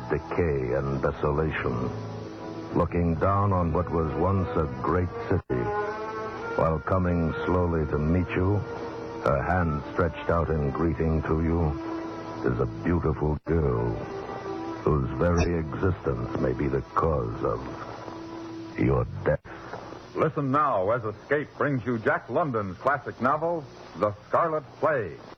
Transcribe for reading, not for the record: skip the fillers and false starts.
decay and desolation, looking down on what was once a great city, while coming slowly to meet you, her hand stretched out in greeting to you, is a beautiful girl whose very existence may be the cause of your death. Listen now as Escape brings you Jack London's classic novel, The Scarlet Plague.